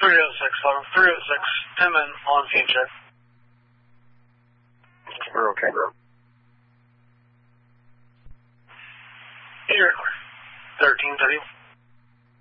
306, hold on. 306, 10 men on scene check. We're okay. You're clear. 1330.